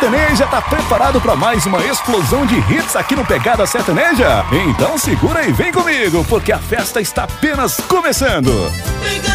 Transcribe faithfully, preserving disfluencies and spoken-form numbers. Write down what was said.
Sertaneja tá preparado para mais uma explosão de hits aqui no Pegada Sertaneja? Então segura e vem comigo, porque a festa está apenas começando.